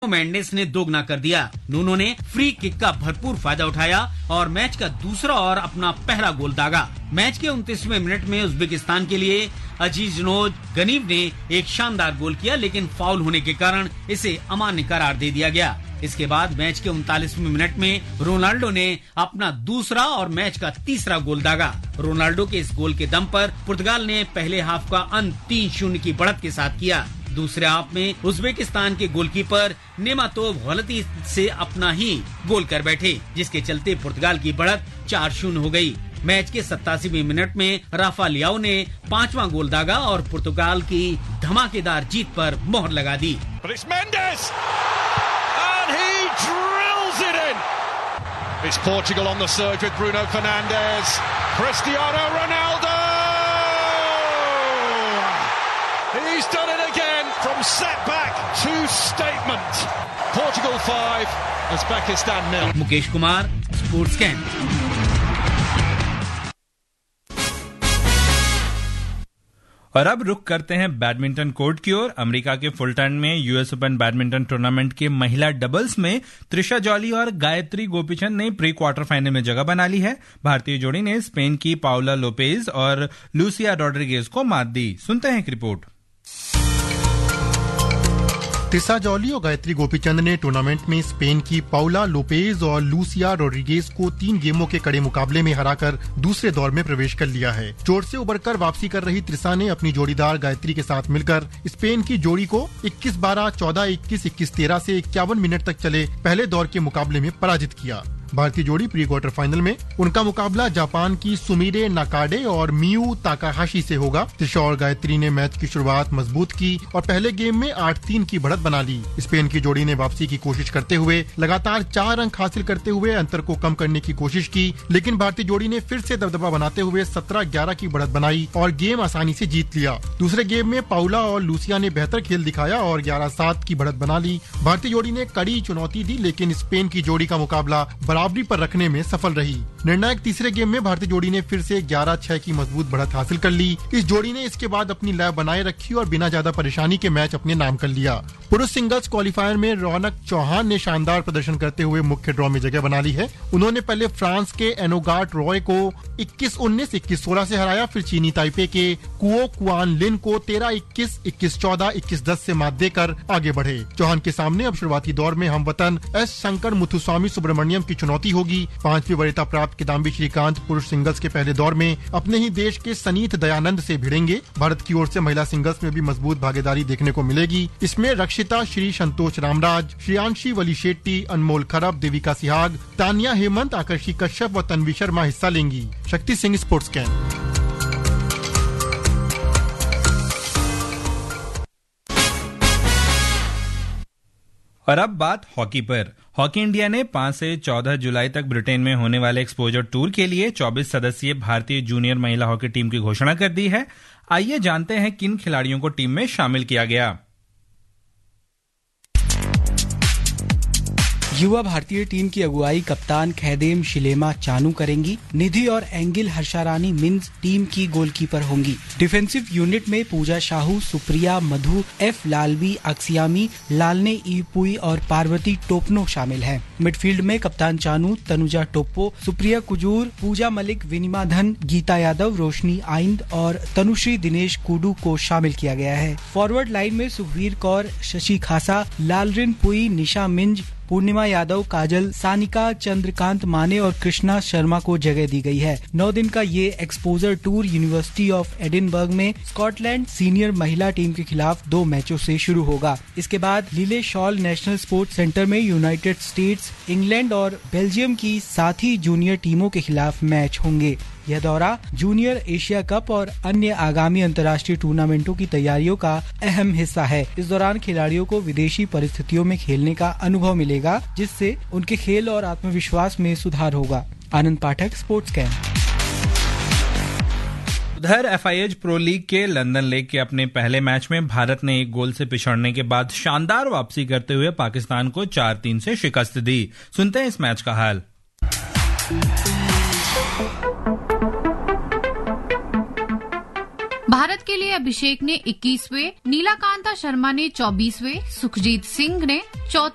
मेंडिस ने दोगुना कर दिया। नूनो ने फ्री किक का भरपूर फायदा उठाया और मैच का दूसरा और अपना पहला गोल दागा। मैच के 29वें मिनट में उज्बेकिस्तान के लिए अजीजनोज गनीव ने एक शानदार गोल किया, लेकिन फाउल होने के कारण इसे अमान्य करार दे दिया गया। इसके बाद मैच के 39वें मिनट में रोनाल्डो ने अपना दूसरा और मैच का तीसरा गोल दागा। रोनाल्डो के इस गोल के दम पर पुर्तगाल ने पहले हाफ का अंत 3-0 की बढ़त के साथ किया। दूसरे हाफ में उज्बेकिस्तान के गोलकीपर नेमातोव गलती से अपना ही गोल कर बैठे, जिसके चलते पुर्तगाल की बढ़त 4-0 हो गई। मैच के 87वें मिनट में राफा लियाओ ने 5वां गोल दागा और पुर्तगाल की धमाकेदार जीत पर मोहर लगा दी। It's Portugal on the surge with Bruno Fernandes. Cristiano Ronaldo! He's done it again from setback to statement. Portugal 5, Uzbekistan 0. Mukesh Kumar, sports camp. और अब रुख करते हैं बैडमिंटन कोर्ट की ओर। अमेरिका के फुलटन में यूएस ओपन बैडमिंटन टूर्नामेंट के महिला डबल्स में त्रिशा जॉली और गायत्री गोपीचंद ने प्री क्वार्टर फाइनल में जगह बना ली है। भारतीय जोड़ी ने स्पेन की पाउला लोपेज और लूसिया रॉड्रिगेज को मात दी। सुनते हैं एक रिपोर्ट। त्रिशा जॉली और गायत्री गोपीचंद ने टूर्नामेंट में स्पेन की पाउला लोपेज और लूसिया रोड्रिगेज को 3 गेमों के कड़े मुकाबले में हराकर दूसरे दौर में प्रवेश कर लिया है। चोट से उबरकर वापसी कर रही त्रिशा ने अपनी जोड़ीदार गायत्री के साथ मिलकर स्पेन की जोड़ी को 21-12, 14-21, 21-13 से 51 मिनट तक चले पहले दौर के मुकाबले में पराजित किया। भारतीय जोड़ी प्री क्वार्टर फाइनल में उनका मुकाबला जापान की सुमिरे नाकाडे और मियू ताकाहाशी से होगा। त्रिशा और गायत्री ने मैच की शुरुआत मजबूत की और पहले गेम में 8-3 की बढ़त बना ली। स्पेन की जोड़ी ने वापसी की कोशिश करते हुए लगातार 4 अंक हासिल करते हुए अंतर को कम करने की कोशिश की, लेकिन भारतीय जोड़ी ने फिर से दबदबा बनाते हुए 17-11 की बढ़त बनाई और गेम आसानी से जीत लिया। दूसरे गेम में पाउला और लूसिया ने बेहतर खेल दिखाया और 11-7 की बढ़त बना ली। भारतीय जोड़ी ने कड़ी चुनौती दी, लेकिन स्पेन की जोड़ी का मुकाबला बराबरी पर रखने में सफल रही। निर्णायक तीसरे गेम में भारतीय जोड़ी ने फिर से 11-6 की मजबूत बढ़त हासिल कर ली। इस जोड़ी ने इसके बाद अपनी लय बनाए रखी और बिना ज्यादा परेशानी के मैच अपने नाम कर लिया। पुरुष सिंगल्स क्वालिफायर में रौनक चौहान ने शानदार प्रदर्शन करते हुए मुख्य ड्रॉ में जगह बना ली है। उन्होंने पहले फ्रांस के एनोगार्ट रॉय को 21-19, 21-16 से हराया, फिर चीनी ताइपे के कुओ कुआन लिन को 13-21, 21-14, 21-10 से मात देकर आगे बढ़े। चौहान के सामने अब शुरुआती दौर में हमवतन एस शंकर मुथुस्वामी सुब्रमण्यम की चुनौती होगी। 5वीं वरीयता प्राप्त किदाम्बी श्रीकांत पुरुष सिंगल्स के पहले दौर में अपने ही देश के सनीत दयानंद से भिड़ेंगे। भारत की ओर से महिला सिंगल्स में भी मजबूत भागीदारी देखने को मिलेगी। इसमें रक्षिता श्री, संतोष रामराज, श्रियांशी वली शेट्टी, अनमोल खरब, देविका सिहाग, तानिया हेमंत, आकर्षी कश्यप व तन्वी शर्मा हिस्सा लेंगी। Shakti Singh, sports camp. और अब बात हॉकी पर। हॉकी इंडिया ने 5 से 14 जुलाई तक ब्रिटेन में होने वाले एक्सपोजर टूर के लिए 24 सदस्यीय भारतीय जूनियर महिला हॉकी टीम की घोषणा कर दी है। आइए जानते हैं किन खिलाड़ियों को टीम में शामिल किया गया। युवा भारतीय टीम की अगुवाई कप्तान खैदेम शिलेमा चानू करेंगी। निधि और एंगिल हर्षारानी मिन्स टीम की गोलकीपर होंगी। डिफेंसिव यूनिट में पूजा शाहू, सुप्रिया मधु, एफ लालवी, अक्सियामी, लालने ईपुई और पार्वती टोपनो शामिल हैं। मिडफील्ड में कप्तान चानू, तनुजा टोप्पो, सुप्रिया कुजूर, पूजा मलिक, विनिमा धन, गीता यादव, रोशनी आइंद और तनुश्री दिनेश कुडू को शामिल किया गया है। फॉरवर्ड लाइन में सुखवीर कौर, शशि खासा, लालरिन पुई, निशा मिंज, पूर्णिमा यादव, काजल, सानिका, चंद्रकांत माने और कृष्णा शर्मा को जगह दी गई है। 9 दिन का ये exposure tour university of Edinburgh में स्कॉटलैंड सीनियर महिला टीम के खिलाफ 2 मैचों से शुरू होगा। इसके बाद लीले शॉल नेशनल स्पोर्ट्स सेंटर में यूनाइटेड स्टेट्स, इंग्लैंड और बेल्जियम की साथी जूनियर टीमों के खिलाफ मैच होंगे। यह दौरा जूनियर एशिया कप और अन्य आगामी अंतर्राष्ट्रीय टूर्नामेंटों की तैयारियों का अहम हिस्सा है। इस दौरान खिलाड़ियों को विदेशी परिस्थितियों में खेलने का अनुभव मिलेगा, जिससे उनके खेल और आत्मविश्वास में सुधार होगा। आनंद पाठक, स्पोर्ट्स कैंप। उधर FIH प्रो लीग के लंदन लेग के अपने पहले मैच में भारत ने 1 गोल से पिछड़ने के बाद शानदार वापसी करते हुए पाकिस्तान को 4-3 से शिकस्त दी। सुनते हैं इस मैच का हाल। भारत के लिए अभिषेक ने 21वें, नीलाकांता शर्मा ने 24वें, सुखजीत सिंह ने